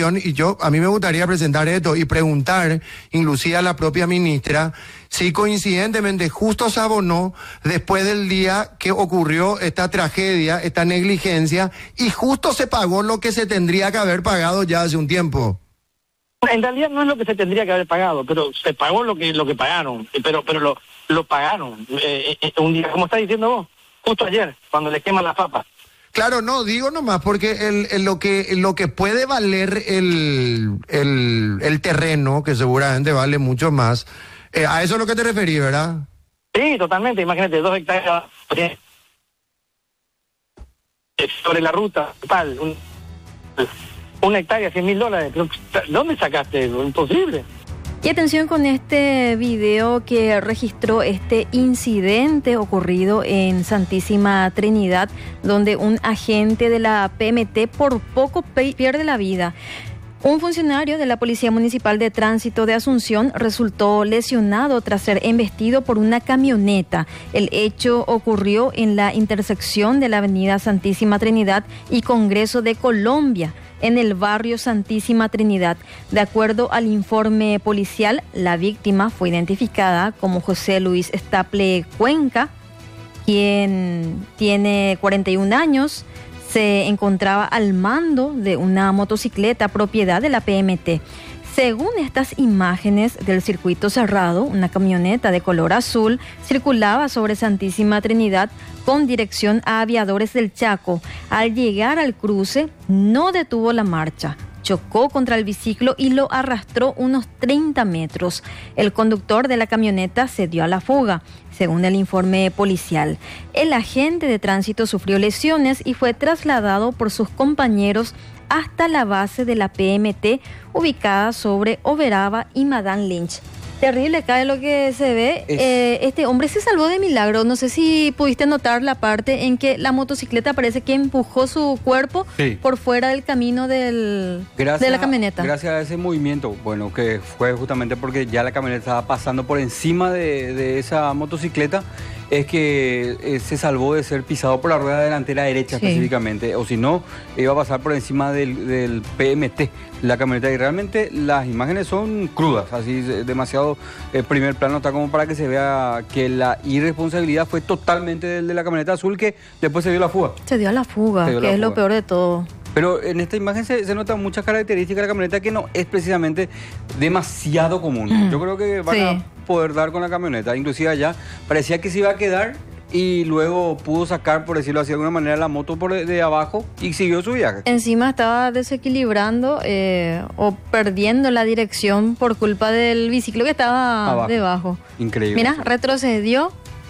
cuestión, y a mí me gustaría presentar esto y preguntar, inclusive a la propia ministra, si coincidentemente justo se abonó después del día que ocurrió esta tragedia, esta negligencia, y justo se pagó lo que se tendría que haber pagado ya hace un tiempo. En realidad no es lo que se tendría que haber pagado, pero se pagó lo que pagaron, pero lo pagaron. Un día, como estás diciendo vos, justo ayer, cuando le queman las papas. Claro, no, digo nomás porque lo que puede valer el terreno, que seguramente vale mucho más, a eso es lo que te referí, ¿verdad? Sí, totalmente. Imagínate, 2 hectáreas sobre la ruta, tal, una hectárea, $100.000. ¿Dónde sacaste? Imposible. Y atención con este video que registró este incidente ocurrido en Santísima Trinidad, donde un agente de la PMT por poco pierde la vida. Un funcionario de la Policía Municipal de Tránsito de Asunción resultó lesionado tras ser embestido por una camioneta. El hecho ocurrió en la intersección de la avenida Santísima Trinidad y Congreso de Colombia, en el barrio Santísima Trinidad. De acuerdo al informe policial, la víctima fue identificada como José Luis Estaple Cuenca, quien tiene 41 años, se encontraba al mando de una motocicleta propiedad de la PMT. Según estas imágenes del circuito cerrado, una camioneta de color azul circulaba sobre Santísima Trinidad con dirección a Aviadores del Chaco. Al llegar al cruce, no detuvo la marcha. Chocó contra el biciclo y lo arrastró unos 30 metros. El conductor de la camioneta se dio a la fuga, según el informe policial. El agente de tránsito sufrió lesiones y fue trasladado por sus compañeros hasta la base de la PMT ubicada sobre Oberaba y Madame Lynch. Terrible acá de lo que se ve. Este hombre se salvó de milagro. No sé si pudiste notar la parte en que la motocicleta parece que empujó su cuerpo por fuera del camino de la camioneta. Gracias a ese movimiento, bueno, que fue justamente porque ya la camioneta estaba pasando por encima de esa motocicleta, es que se salvó de ser pisado por la rueda delantera derecha específicamente, o si no, iba a pasar por encima del PMT, la camioneta, y realmente las imágenes son crudas, así demasiado primer plano, está como para que se vea que la irresponsabilidad fue totalmente de la camioneta azul, que después se dio la fuga. Se dio a la fuga, que es lo peor de todo. Pero en esta imagen se notan muchas características de la camioneta que no es precisamente demasiado común. Yo creo que van a poder dar con la camioneta. Inclusive allá parecía que se iba a quedar y luego pudo sacar, por decirlo así de alguna manera, la moto por de abajo y siguió su viaje. Encima estaba desequilibrando o perdiendo la dirección por culpa del biciclo que estaba debajo. Increíble. Mira, retrocedió,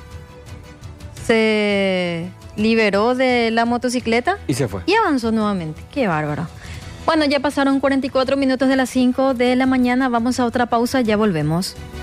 se liberó de la motocicleta y se fue. Y avanzó nuevamente. Qué bárbaro. Bueno, ya pasaron 44 minutos de las 5 de la mañana. Vamos a otra pausa, ya volvemos.